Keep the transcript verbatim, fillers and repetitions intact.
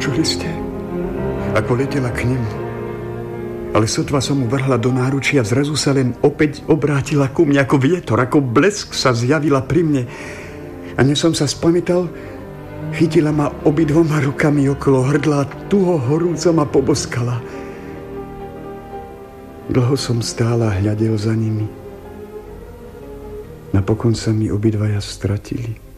Počuli ste? Ako letela k nemu. Ale sotva som mu vrhla do náručia, zrazu sa len opäť obrátila ku mne ako vietor, ako blesk sa zjavila pri mne. A než som sa spamätal, chytila ma obidvoma rukami okolo hrdla a tuho horúco ma poboskala. Dlho som stála a hľadel za nimi. Napokon sa mi obidvaja stratili.